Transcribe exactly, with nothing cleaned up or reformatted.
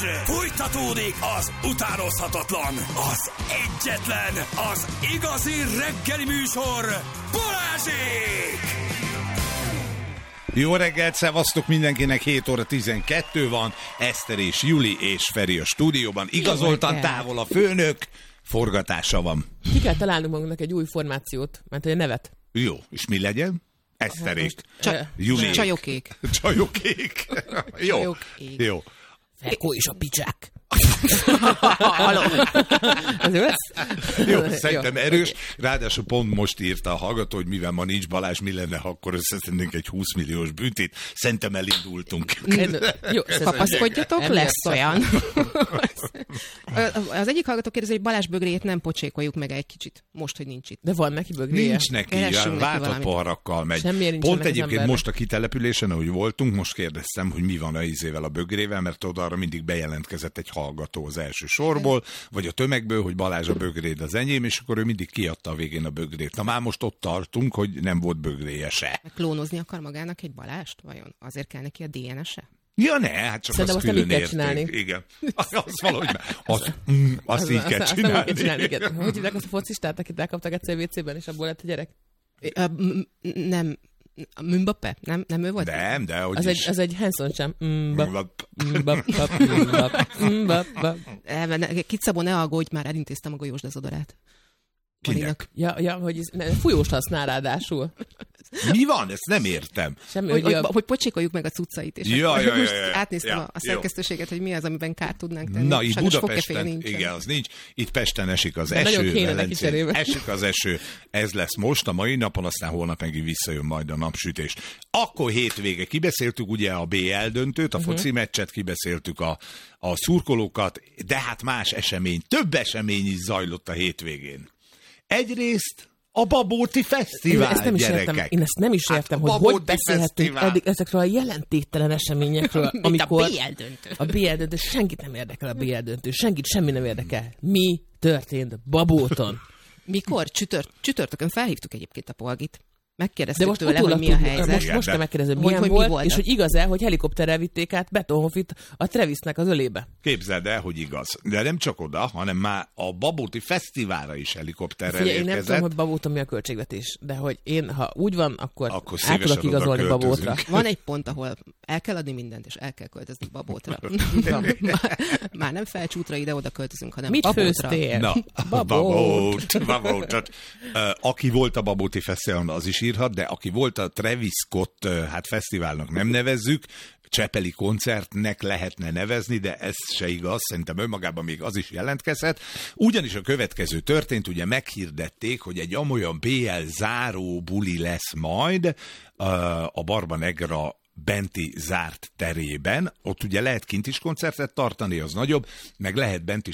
Fújtatódik az utánozhatatlan, az egyetlen, az igazi reggeli műsor, Balázsék! Jó reggelt, szevasztok mindenkinek, hét óra tizenkettő van, Eszter és Juli és Feri a stúdióban. Igazoltan távol a főnök, forgatása van. Ki kell találnunk magunknak egy új formációt, mert egy nevet. Jó, és mi legyen? Eszterék. Csa- Juliék. Csajokék. Csajokék. Jó. Csajokék. Jó. Ferkó és a picsák. Haló. Ez jó lesz? Jó, szerintem erős. Ráadásul pont most írta a hallgató, hogy mivel ma nincs Balázs, mi lenne, ha akkor összeszednénk egy húsz milliós büntit. Szerintem elindultunk. Jó, kapaszkodjatok, lesz olyan. Az egyik hallgató kérdezi, hogy Balázs bögréjét nem pocsékoljuk meg egy kicsit. Most, hogy nincs itt. De van neki bögréje. Nincs neki, Keressünk neki váltott valamit. poharakkal megy. Semmilyen nincsen Pont meg az egyébként embernek. most a kitelepülésen, ahogy voltunk, most kérdeztem, hogy mi van a izével a bögrével, mert oda arra mindig bejelentkezett egy hallgató az első sorból, vagy a tömegből, hogy Balázs a bögréd az enyém, és akkor ő mindig kiadta a végén a bögrét. Na már most ott tartunk, hogy nem volt bögréje se. Klónozni akar magának egy Balást? Vajon? Azért kell neki a dé en es-e? Ja ne, hát csak Szerintem az azt nem külön így kell érték. csinálni. Igen. Az valahogy, az, mm, azt így kell Azt nem úgy kell csinálni. csinálni. Igen. Hogy hívják azt a focistát, akit elkaptak egyszer vé cében, és abból lett a gyerek? Ö, m- Nem. A Mbappé? Nem, nem ő volt? Nem, de hogy Az is. egy, az egy Hanson sem. Mbap, Mbap. mbap, mbap, mbap, mbap, mbap. Eh, ne- Kit Szabó, ne aggódj, már elintéztem a golyós dezodorát. Kinek? Ja, ja, hogy ez, ne, fújós használ ráadásul. Mi van? Ezt nem értem. Semmi, Hogy, hogy, hogy, a, hogy pocsékoljuk meg a cuccait. És Ja, akkor ja, ja, most ja, ja. átnéztem Ja, a, a jó. szerkesztőséget, hogy mi az, amiben kárt tudnánk tenni. Na, itt Sajnos Budapesten, fogkeféje nincsen. igen, az nincs. Itt Pesten esik az De eső, nagyon kéne neki Velencén cserébe. esik az eső. Ez lesz most a mai napon, aztán holnap megint visszajön majd a napsütés. Akkor hétvége kibeszéltük ugye a bé el döntőt, a Uh-huh. foci meccset, kibeszéltük a, a szurkolókat, de hát más esemény, több esemény is zajlott a hétvégén. Egyrészt a Babóti én Fesztivál, ezt nem is gyerekek. értem, én ezt nem is Hát értem, a hogy Babóti hogy beszélhetünk Fesztivál. eddig ezekről a jelentéktelen eseményekről, Mint amikor a bé el döntő. a bé el döntő, senkit nem érdekel a bé el döntő, senkit semmi nem érdekel. Mi történt Babóton? Mikor? Csütört, csütörtökön felhívtuk egyébként a Polgit. Megkérdeztük De most tőle, hogy utólag mi a tud- helyzet. Most, most kell megkérdezni, Hogy- milyen hogy mi volt, volt, és de- hogy igaz-e, hogy helikopterrel vitték át Betonhofit a Travisnek az ölébe. Képzeld el, hogy igaz. De nem csak oda, hanem már a Babóti Fesztiválra is helikopterrel Figyelj, én nem érkezett. tudom, hogy Babóton mi a költségvetés, de hogy én, ha úgy van, akkor, Akkor át szívesen tudok igazolni oda Babótra. költözünk. Van egy pont, ahol el kell adni mindent, és el kell költözni Babótra. már, már nem Felcsútra ide-oda költözünk, hanem Mit Babótra. főztél? Na, Babót. Babót. Babótot. Uh, aki volt a Babóti Fesztiválon, az is írhat, de aki volt a Travis Scott, uh, hát fesztiválnak nem nevezzük, Csepeli koncertnek lehetne nevezni, de ez se igaz, szerintem önmagában még az is jelentkezhet. Ugyanis a következő történt, ugye meghirdették, hogy egy amolyan bé el záró buli lesz majd uh, a Barba Negra benti zárt terében. Ott ugye lehet kint is koncertet tartani, az nagyobb, meg lehet bent is